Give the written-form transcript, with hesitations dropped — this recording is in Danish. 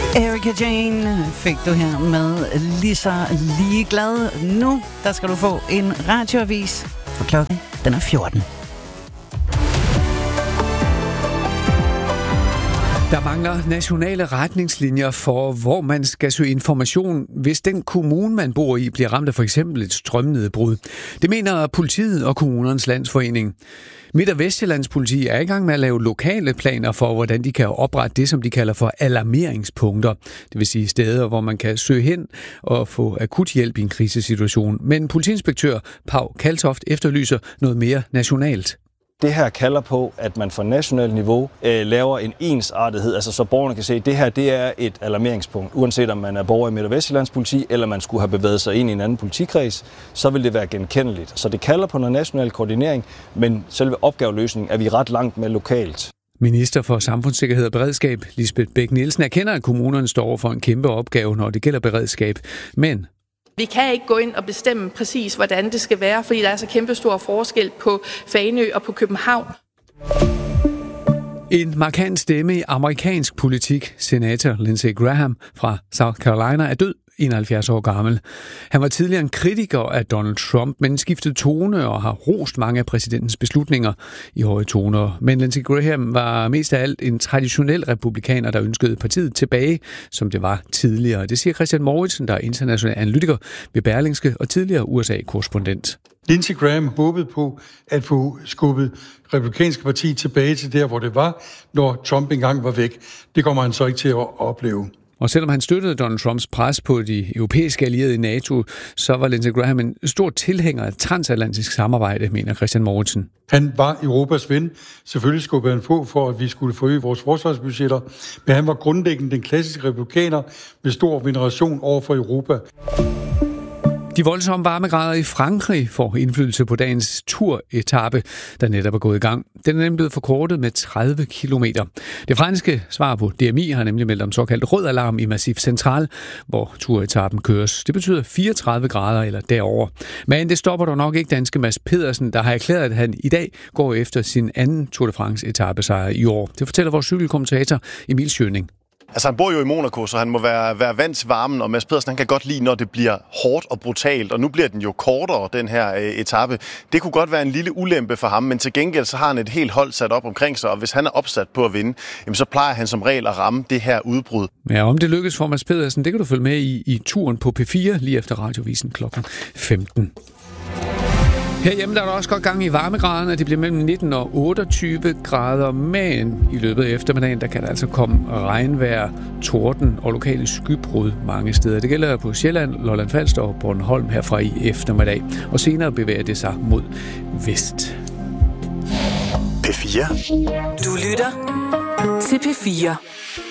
Erika Jane fik du her med Lige så ligeglad. Nu der skal du få en radioavis, for klokken den er 14. Der mangler nationale retningslinjer for, hvor man skal søge information, hvis den kommune, man bor i, bliver ramt af for eksempel et strømnedbrud. Det mener politiet og kommunernes landsforening. Midt- og Vestjyllands politi er i gang med at lave lokale planer for, hvordan de kan oprette det, som de kalder for alarmeringspunkter. Det vil sige steder, hvor man kan søge hen og få akut hjælp i en krisesituation. Men politiinspektør Pau Kaltoft efterlyser noget mere nationalt. Det her kalder på, at man fra nationalt niveau laver en ensartethed, altså så borgerne kan se, at det her det er et alarmeringspunkt. Uanset om man er borger i Midt- og Vestjyllands politi, eller man skulle have bevæget sig ind i en anden politikreds, så vil det være genkendeligt. Så det kalder på noget national koordinering, men selve opgaveløsningen er vi ret langt med lokalt. Minister for Samfundssikkerhed og Beredskab, Lisbeth Bech-Nielsen, erkender, at kommunerne står over for en kæmpe opgave, når det gælder beredskab. Men vi kan ikke gå ind og bestemme præcis, hvordan det skal være, fordi der er så kæmpe stor forskel på Fanø og på København. En markant stemme i amerikansk politik, senator Lindsey Graham fra South Carolina, er død, 71 år gammel. Han var tidligere en kritiker af Donald Trump, men skiftede tone og har rost mange af præsidentens beslutninger i høje toner. Men Lindsey Graham var mest af alt en traditionel republikaner, der ønskede partiet tilbage, som det var tidligere. Det siger Christian Mouritsen, der er international analytiker ved Berlingske og tidligere USA-korrespondent. Lindsey Graham håbede på at få skubbet republikanske parti tilbage til der, hvor det var, når Trump engang var væk. Det kommer han så ikke til at opleve. Og selvom han støttede Donald Trumps pres på de europæiske allierede i NATO, så var Lindsey Graham en stor tilhænger af transatlantisk samarbejde, mener Christian Mouritsen. Han var Europas ven. Selvfølgelig skubbede han på for, at vi skulle forøge vores forsvarsbudgetter, men han var grundlæggende den klassiske republikaner med stor veneration over for Europa. De voldsomme varmegrader i Frankrig får indflydelse på dagens turetape, der netop er gået i gang. Den er nemlig blevet forkortet med 30 kilometer. Det franske svar på DMI har nemlig meldt om såkaldt rød alarm i Massif Central, hvor turetapen køres. Det betyder 34 grader eller derover. Men det stopper dog nok ikke danske Mads Pedersen, der har erklæret, at han i dag går efter sin anden Tour de France-etapesejr i år. Det fortæller vores cykelkommentator Emil Schøning. Altså han bor jo i Monaco, så han må være vant til varmen, og Mads Pedersen han kan godt lide, når det bliver hårdt og brutalt, og nu bliver den jo kortere, den her etape. Det kunne godt være en lille ulempe for ham, men til gengæld så har han et helt hold sat op omkring sig, og hvis han er opsat på at vinde, jamen, så plejer han som regel at ramme det her udbrud. Ja, om det lykkes for Mads Pedersen, det kan du følge med i turen på P4 lige efter radiovisen kl. 15. Herhjemme der er der også godt gang i varmegraderne. Det bliver mellem 19 og 28 grader, men i løbet af eftermiddagen, der kan der altså komme regnvejr, torden og lokale skybrud mange steder. Det gælder på Sjælland, Lolland Falster og Bornholm herfra i eftermiddag. Og senere bevæger det sig mod vest. P4. Du lytter til P4.